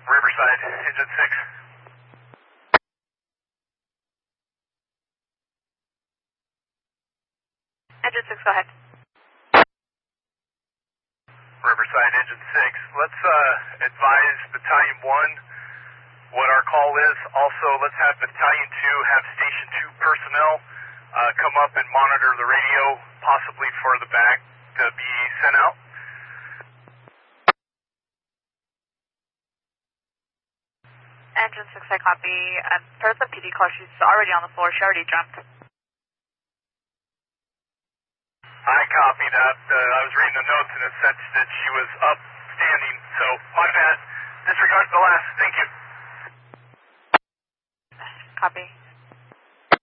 Riverside, engine 6. Engine 6, go ahead. Riverside, engine 6. Let's advise Battalion 1 what our call is. Also, let's have Battalion 2 have Station 2 personnel come up and monitor the radio, possibly for the bag to be sent out. Engine 6, I copy. There's a PD call. She's already on the floor. She already jumped. I copy that. I was reading the notes and it said that she was up standing, so my bad. Disregard the last. Thank you. Copy.